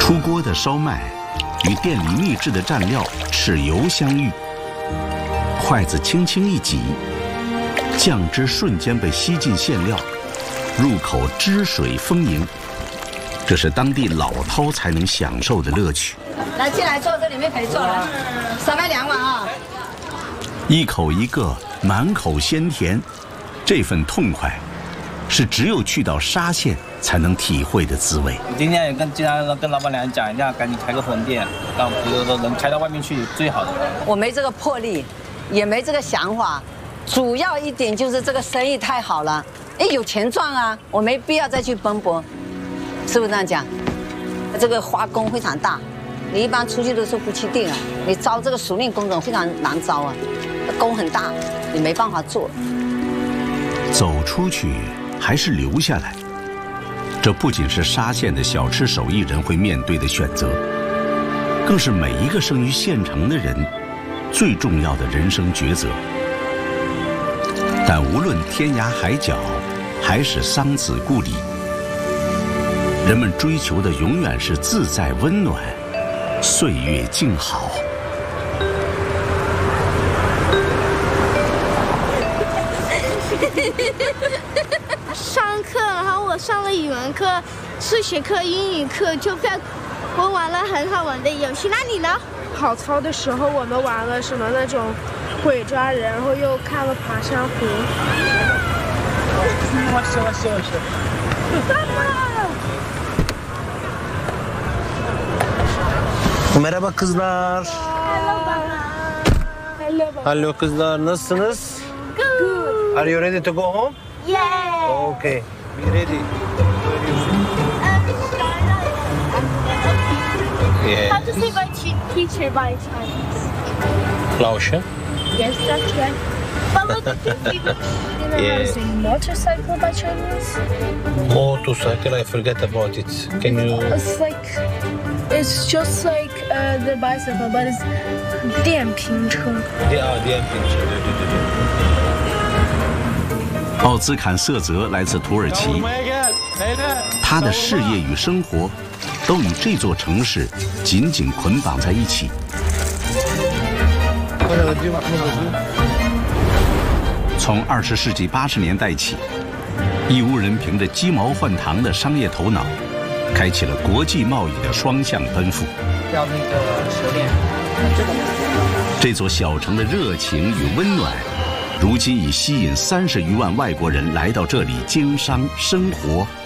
出锅的烧麦与店里秘制的蘸料豉油相遇，筷子轻轻一挤，酱汁瞬间被吸进馅料，入口汁水丰盈。这是当地老饕才能享受的乐趣。 来，进来坐，这里面可以坐了。3麦2碗啊！ 一口一个，满口鲜甜，这份痛快，是只有去到沙县才能体会的滋味。 今天也跟老板娘讲一下，赶紧开个分店，让能开到外面去最好的。 我没这个魄力，也没这个想法，主要一点就是这个生意太好了，哎，有钱赚啊，我没必要再去奔波，是不是这样讲？这个花工非常大，你一般出去都是夫妻店啊，你招这个熟练工种非常难招啊，工很大，你没办法做。 走出去还是留下来？这不仅是沙县的小吃手艺人会面对的选择，更是每一个生于县城的人最重要的人生抉择。但无论天涯海角，还是桑梓故里，人们追求的永远是自在温暖，岁月静好。 上课，然后我上了语文课、数学课、英语课，我玩了很好玩的游戏。那你呢？ 跑操的时候，我们玩了什么那种鬼抓人，然后又看了爬山虎。 Merhaba kızlar. Hello kızlar, nasılsınız? Good. Are you ready to go home? Yeah. Okay, be ready. Yeah. How to say by teacher by Chinese? Lausche? Yes, that's right. But look at this. You know how to say motorcycle by Chinese? Motorcycle, I forget about it. Can you? It's just like the bicycle, but it's 电瓶车。 电瓶车，对对对对。 奥兹坎瑟泽来自土耳其，他的事业与生活都与这座城市紧紧捆绑在一起。从20世纪80年代起，义乌人凭着鸡毛换糖的商业头脑，开启了国际贸易的双向奔赴。 要那个舌链。 这座小城的热情与温暖，如今已吸引30余万外国人来到这里经商生活。